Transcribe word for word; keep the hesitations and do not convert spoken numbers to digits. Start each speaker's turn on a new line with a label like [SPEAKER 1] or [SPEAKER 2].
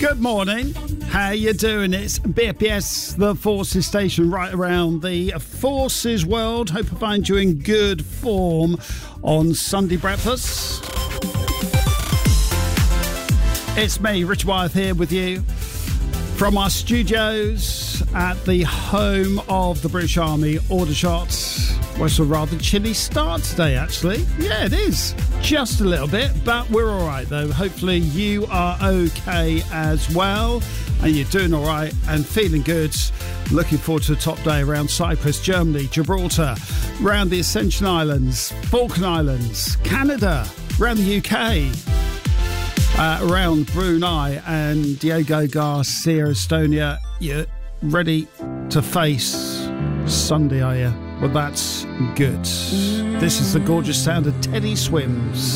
[SPEAKER 1] Good morning. How you doing? It's B F B S, the Forces station, right around the Forces world. Hope I find you in good form on Sunday breakfast. It's me, Richard Wyeth, here with you from our studios at the home of the British Army, Aldershot. Well, it's a rather chilly start today, actually. Yeah, it is. Just a little bit, but we're all right, though. Hopefully you are okay as well, and you're doing all right and feeling good. Looking forward to a top day around Cyprus, Germany, Gibraltar, around the Ascension Islands, Falkland Islands, Canada, around the U K, uh, around Brunei and Diego Garcia, Estonia. You're ready to face Sunday, are you? Well, that's good. This is the gorgeous sound of Teddy Swims.